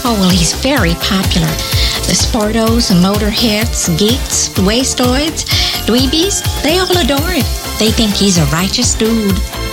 Oh, well, he's very popular. The sportos, motorheads, geeks, wastoids, dweebies, they all adore him. They think he's a righteous dude.